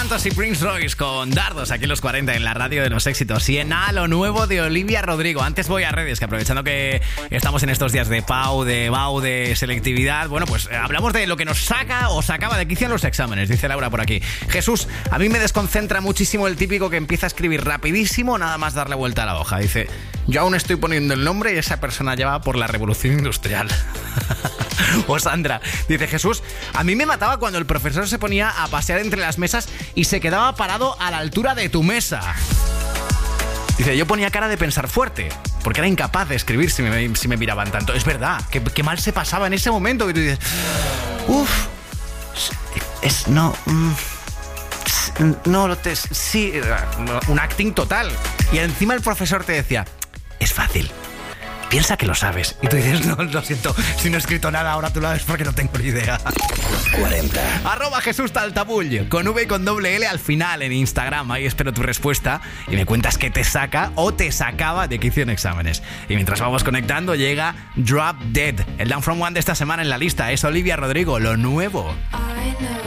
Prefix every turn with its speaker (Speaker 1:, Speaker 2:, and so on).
Speaker 1: Santos y Prince Royce con Dardos aquí en los 40 en la radio de los éxitos. Y en A, lo nuevo de Olivia Rodrigo. Antes voy a redes, que aprovechando que estamos en estos días de PAU, de BAU, de selectividad, bueno, pues hablamos de lo que nos saca o sacaba de quicio en los exámenes, dice Laura por aquí. Jesús, a mí me desconcentra muchísimo el típico que empieza a escribir rapidísimo, nada más darle vuelta a la hoja. Dice, yo aún estoy poniendo el nombre y esa persona lleva por la revolución industrial. O Sandra, dice Jesús, a mí me mataba cuando el profesor se ponía a pasear entre las mesas y se quedaba parado a la altura de tu mesa. Dice, yo ponía cara de pensar fuerte, porque era incapaz de escribir si me miraban tanto. Es verdad, que mal se pasaba en ese momento que tú dices, sí, un acting total. Y encima el profesor te decía, es fácil, piensa que lo sabes. Y tú dices, no, lo siento, si no he escrito nada ahora tú lo sabes porque no tengo ni idea.
Speaker 2: 40.
Speaker 1: @Jesús Taltabull, con V y con doble L al final en Instagram. Ahí espero tu respuesta y me cuentas qué te saca o te sacaba de quicio en exámenes. Y mientras vamos conectando llega Drop Dead, el Down From One de esta semana en la lista. Es Olivia Rodrigo, lo nuevo.